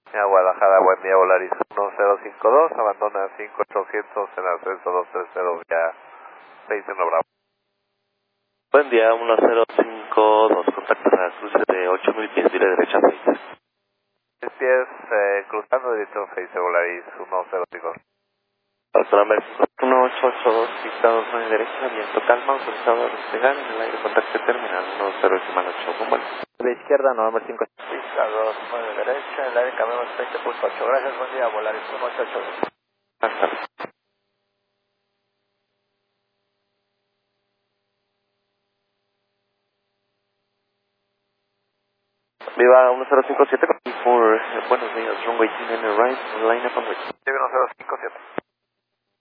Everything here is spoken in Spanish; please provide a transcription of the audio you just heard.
A Guadalajara, buen día, Volaris 1052, abandona 5800 en ascenso 230 vía 61 Bravo. Buen día, 1052, contactos a cruce de 8000 pies, diré derecha 6. 10 pies, cruzando dirección 6, Volaris 1052. Autónoma 1882, pista 29 derecha, viento calma, autorizado a despegar en el aire, contacto terminal 10,8, bueno. De izquierda, November 5. Pista 29 derecha, el aire cambiamos 20.8, gracias, buen día, Volaris 1882. Buenas tardes. Viva 1057, por buenos días, runway 10 right, line up and wait. 1057.